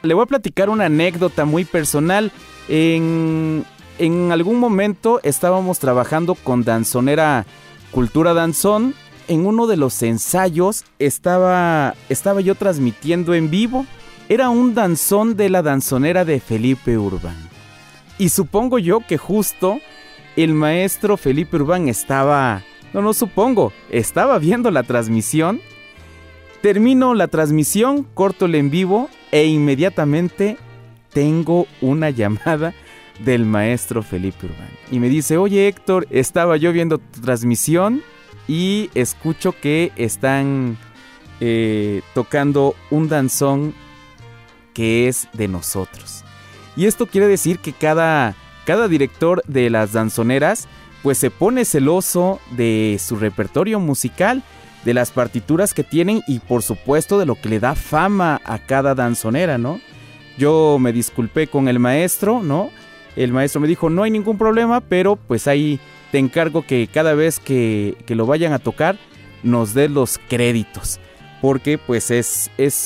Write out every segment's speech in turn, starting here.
Le voy a platicar una anécdota muy personal. En algún momento estábamos trabajando con Danzonera Cultura Danzón. En uno de los ensayos estaba yo transmitiendo en vivo. Era un danzón de la danzonera de Felipe Urbán. Y supongo yo que justo el maestro Felipe Urbán estaba viendo la transmisión. Termino la transmisión, corto el en vivo e inmediatamente tengo una llamada del maestro Felipe Urbán. Y me dice: oye Héctor, estaba yo viendo tu transmisión y escucho que están tocando un danzón que es de nosotros. Y esto quiere decir que cada director de las danzoneras pues se pone celoso de su repertorio musical, de las partituras que tienen y por supuesto de lo que le da fama a cada danzonera, ¿no? Yo me disculpé con el maestro, ¿no? El maestro me dijo: no hay ningún problema, pero pues ahí te encargo que cada vez que lo vayan a tocar nos des los créditos, porque pues es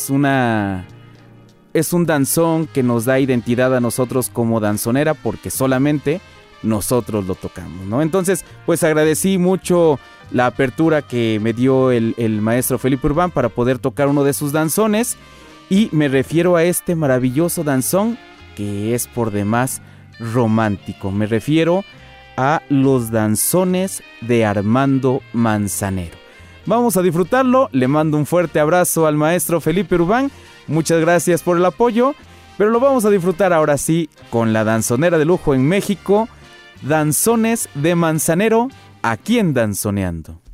un danzón que nos da identidad a nosotros como danzonera, porque solamente nosotros lo tocamos, ¿no? Entonces, pues agradecí mucho la apertura que me dio el maestro Felipe Urbán para poder tocar uno de sus danzones, y me refiero a este maravilloso danzón que es por demás romántico. Me refiero a los danzones de Armando Manzanero. Vamos a disfrutarlo. Le mando un fuerte abrazo al maestro Felipe Urbán. Muchas gracias por el apoyo, pero lo vamos a disfrutar ahora sí con la danzonera de lujo en México, Danzones de Manzanero, aquí en Danzoneando.